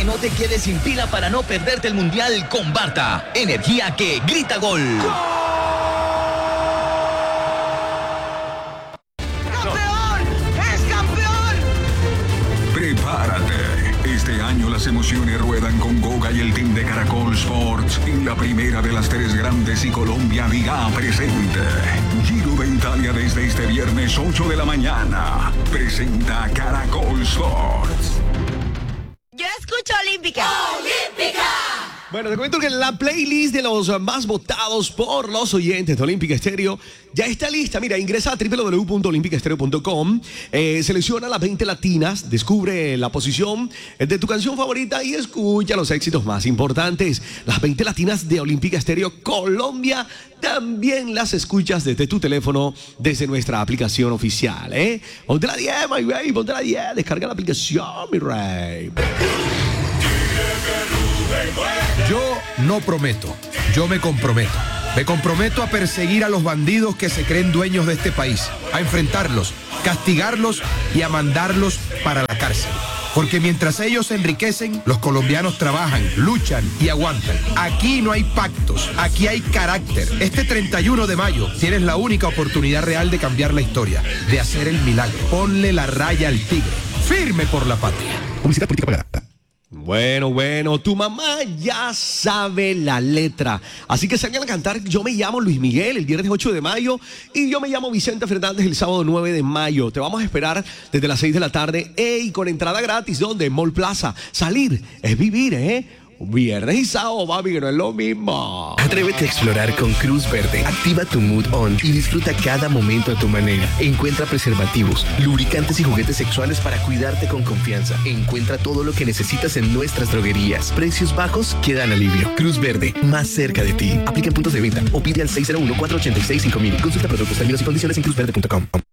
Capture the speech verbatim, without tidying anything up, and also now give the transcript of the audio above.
que no te quedes sin pila para no perderte el Mundial con Barta. Energía que grita gol. ¡Campeón! ¡Es campeón! Prepárate. Este año las emociones ruedan con Goga y el team de Caracol Sports en la primera de las tres grandes y Colombia Liga presente. Giro de Italia desde este viernes ocho de la mañana. Presenta Caracol Sports. Yo escucho Olímpica. ¡Olímpica! Bueno, te comento que la playlist de los más votados por los oyentes de Olímpica Estéreo ya está lista. Mira, ingresa a doble u doble u doble u punto olímpica estéreo punto com, eh, selecciona las veinte latinas, descubre la posición de tu canción favorita y escucha los éxitos más importantes. Las veinte latinas de Olímpica Estéreo Colombia también las escuchas desde tu teléfono, desde nuestra aplicación oficial, ¿eh? Ponte la diez, my rey, ponte la diez, descarga la aplicación, mi rey. Yo no prometo, yo me comprometo. Me comprometo a perseguir a los bandidos que se creen dueños de este país, a enfrentarlos, castigarlos y a mandarlos para la cárcel. Porque mientras ellos se enriquecen, los colombianos trabajan, luchan y aguantan. Aquí no hay pactos, aquí hay carácter. Este treinta y uno de mayo tienes la única oportunidad real de cambiar la historia, de hacer el milagro. Ponle la raya al tigre, firme por la patria. Publicidad política pagada. Bueno, bueno, tu mamá ya sabe la letra, así que salgan a cantar. Yo me llamo Luis Miguel el viernes ocho de mayo y yo me llamo Vicente Fernández el sábado nueve de mayo. Te vamos a esperar desde las seis de la tarde, ey, con entrada gratis. ¿Dónde? Mall Plaza. Salir es vivir, ¿eh? Viernes y sábado, papi, que no es lo mismo. Atrévete a explorar con Cruz Verde. Activa tu mood on y disfruta cada momento a tu manera. Encuentra preservativos, lubricantes y juguetes sexuales para cuidarte con confianza. Encuentra todo lo que necesitas en nuestras droguerías. Precios bajos que dan alivio. Cruz Verde, más cerca de ti. Aplica en puntos de venta o pide al seis cero uno, cuatro ocho seis, cinco mil. Consulta productos, términos y condiciones en cruz verde punto com.